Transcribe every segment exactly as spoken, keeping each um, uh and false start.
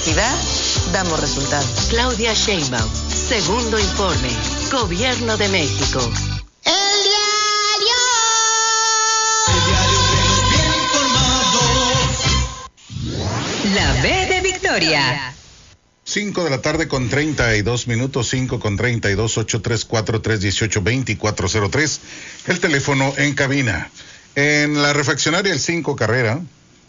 honestidad, damos resultados. Claudia Sheinbaum, segundo informe, Gobierno de México. El diario. El diario que nos viene informados. La B de Victoria. cinco de la tarde con treinta y dos minutos, cinco con treinta y dos, ocho tres cuatro, tres uno ocho, dos cuatro cero tres, el teléfono en cabina. En la refaccionaria El cinco Carrera,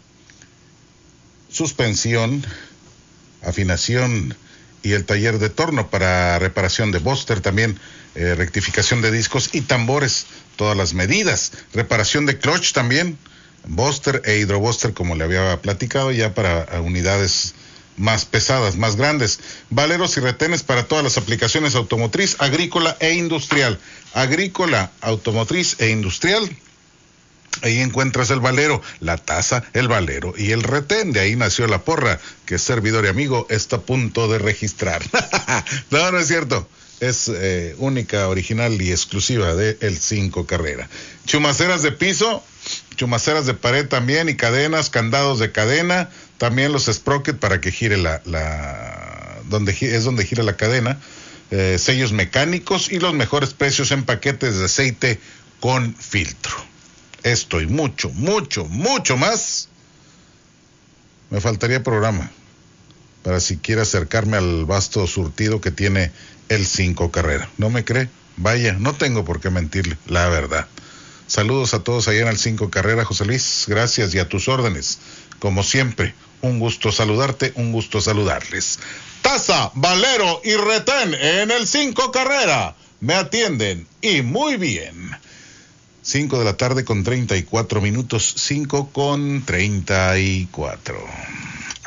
suspensión, afinación y el taller de torno para reparación de bóster, también eh, rectificación de discos y tambores, todas las medidas, reparación de clutch también, bóster e hidrobóster como le había platicado, ya para uh, unidades más pesadas, más grandes, valeros y retenes para todas las aplicaciones automotriz, agrícola e industrial, agrícola, automotriz e industrial. Ahí encuentras el valero, la taza, el valero y el retén. De ahí nació la porra, que servidor y amigo está a punto de registrar. No, no es cierto. Es eh, única, original y exclusiva de El cinco Carrera. Chumaceras de piso, chumaceras de pared también y cadenas, candados de cadena. También los sprocket para que gire la... la donde es donde gira la cadena. Eh, sellos mecánicos y los mejores precios en paquetes de aceite con filtro. Esto y mucho, mucho, mucho más. Me faltaría programa para si quiere acercarme al vasto surtido que tiene El cinco Carrera. ¿No me cree? Vaya, no tengo por qué mentirle, la verdad. Saludos a todos allá en El cinco Carrera, José Luis. Gracias y a tus órdenes. Como siempre, un gusto saludarte, un gusto saludarles. Taza, valero y retén en El cinco Carrera. Me atienden y muy bien. cinco de la tarde con treinta y cuatro minutos, cinco con treinta y cuatro.